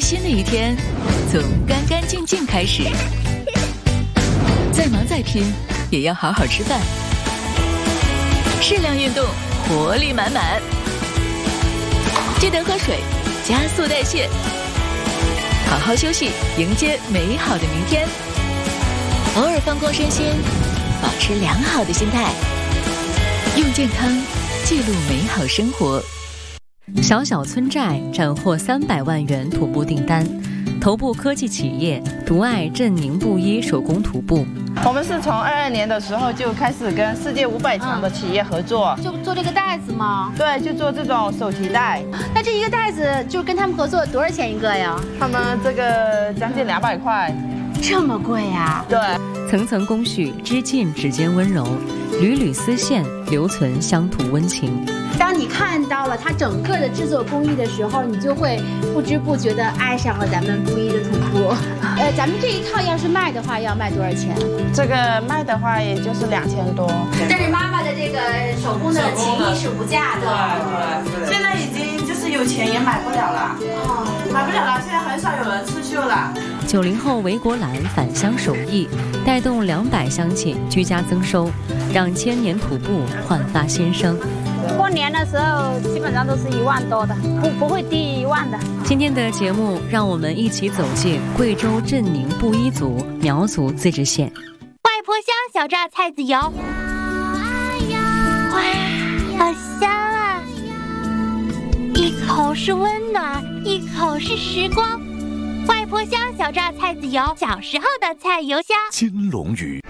新的一天从干干净净开始。再忙再拼，也要好好吃饭。适量运动，活力满满。记得喝水，加速代谢。好好休息，迎接美好的明天。偶尔放空身心，保持良好的心态。用健康记录美好生活。小小村寨斩获300万元徒步订单，头部科技企业独爱镇宁布衣手工徒步。 我们是从22年的时候就开始跟世界500强的企业合作， 就做这个袋子吗？ 对，就做这种手提袋。 那这一个袋子就跟他们合作多少钱一个呀？ 他们这个将近200块。 这么贵呀？ 对。 层层工序，织进指尖温柔，缕缕丝线留存乡土温情。 当你看到了它整个的制作工艺的时候，你就会不知不觉地爱上了咱们布衣的徒步。咱们这一套要是卖的话，要卖多少钱？ 这个卖的话，也就是2000多。 但是妈妈的这个手工的情谊是无价的。 对，现在已经就是有钱也买不了了，买不了了。现在很少有人刺绣了。 90后韦国兰返乡手艺，带动200乡亲居家增收，让千年徒步焕发新生。 过年的时候基本上都是1万多的，不会低1万的。 今天的节目，让我们一起走进贵州镇宁布依族苗族自治县。 外婆香小榨菜籽油，哇，好香啊！一口是温暖，一口是时光。外婆香小榨菜籽油，小时候的菜油香。 金龙鱼。